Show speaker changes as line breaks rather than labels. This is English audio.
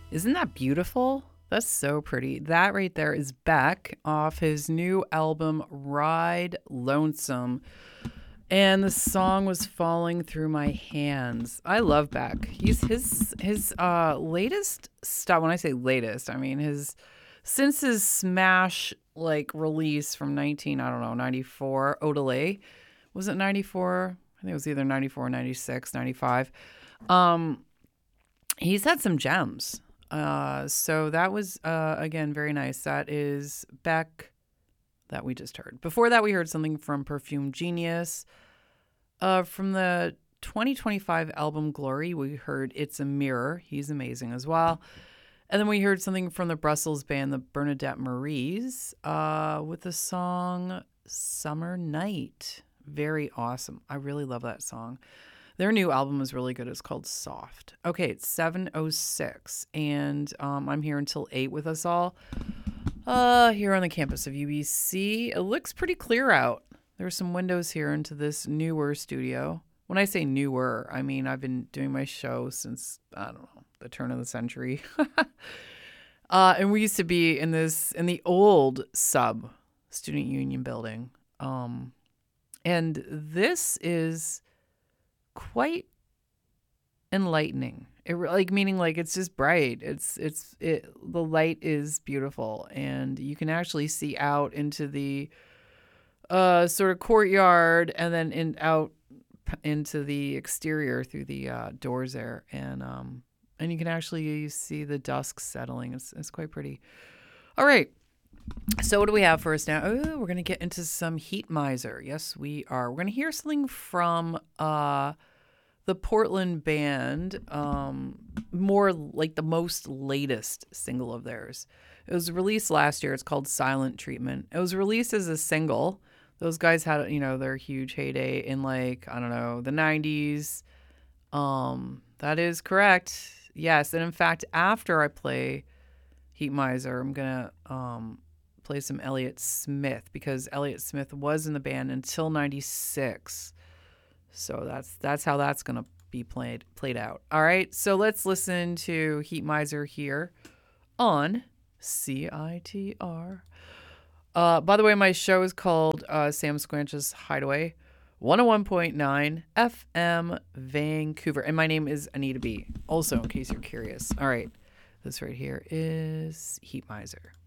Isn't that beautiful? That's so pretty. That right there is Beck off his new album Ride Lonesome. And the song was falling through my hands. I love Beck. He's his latest stuff. When I say latest, I mean his since his smash like release from 19, I don't know, 94, Odelay. Was it 94? I think it was either 94, 96, 95. Um he's had some gems. So that was again very nice. That is Beck that we just heard. Before that, we heard something from Perfume Genius. From the 2025 album Glory, we heard It's a Mirror. He's amazing as well. And then we heard something from the Brussels band, the Bernadette Maries, with the song Summer Night. Very awesome. I really love that song. Their new album is really good. It's called Soft. Okay, it's 7:06, and I'm here until 8 with us all. Here on the campus of UBC. It looks pretty clear out. There's some windows here into this newer studio. When I say newer, I mean I've been doing my show since, I don't know, the turn of the century. And we used to be in the old sub student union building. And this is quite enlightening. Meaning like it's just bright. The light is beautiful, and you can actually see out into the sort of courtyard, and then out into the exterior through the doors there, and you can actually see the dusk settling. It's quite pretty. All right. So what do we have for us now? Oh, we're gonna get into some Heat Miser. Yes, we are. We're gonna hear something from the Portland band, more like the most latest single of theirs. It was released last year. It's called Silent Treatment. It was released as a single. Those guys had, their huge heyday in the 90s. That is correct. Yes. And in fact, after I play Heat Miser, I'm going to play some Elliott Smith, because Elliott Smith was in the band until 96. So that's how that's going to be played out. All right. So let's listen to Heat Miser here on CITR. By the way, my show is called Sam Squanch's Hideaway, 101.9 FM Vancouver. And my name is Anita B. Also, in case you're curious. All right. This right here is Heat Miser.